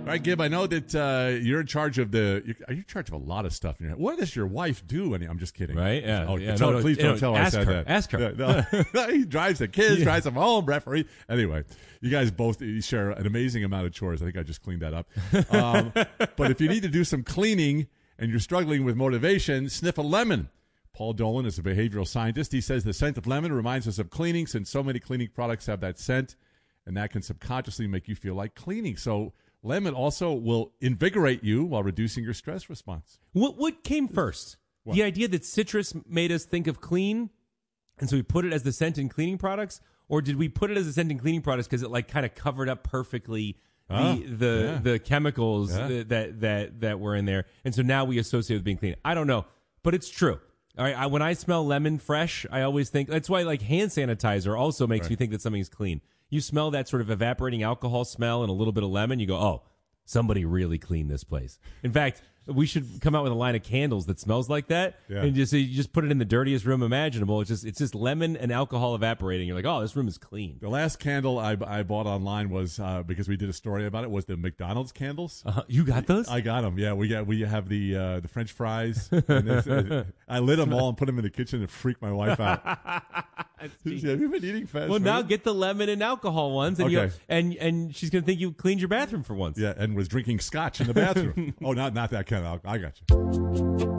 right, Gib, I know that you're in charge of are you in charge of a lot of stuff in your head? What does your wife do? I'm just kidding. Right? Yeah. Oh, yeah. please don't tell her I said that. Ask her. Yeah, no. He drives the kids, drives them home, referee. Anyway, you guys both share an amazing amount of chores. I think I just cleaned that up. But if you need to do some cleaning and you're struggling with motivation, sniff a lemon. Paul Dolan is a behavioral scientist. He says the scent of lemon reminds us of cleaning since so many cleaning products have that scent, and that can subconsciously make you feel like cleaning. So lemon also will invigorate you while reducing your stress response. What came first? What? The idea that citrus made us think of clean, and so we put it as the scent in cleaning products? Or did we put it as a scent in cleaning products because it like kind of covered up perfectly the chemicals that were in there, and so now we associate with being clean? I don't know, but it's true. All right, when I smell lemon fresh, I always think that's why like hand sanitizer also makes me think that something's clean. You smell that sort of evaporating alcohol smell and a little bit of lemon, you go, oh, somebody really cleaned this place. In fact, we should come out with a line of candles that smells like that, and you just put it in the dirtiest room imaginable. It's just lemon and alcohol evaporating. You're like, oh, this room is clean. The last candle I bought online was because we did a story about it. Was the McDonald's candles? You got those? I got them. Yeah, we have the French fries. And I lit them all and put them in the kitchen and freaked my wife out. Have you been eating fast? Well, now get the lemon and alcohol ones, and and she's gonna think you cleaned your bathroom for once. Yeah, and was drinking scotch in the bathroom. Oh, not that kind of alcohol. I got you.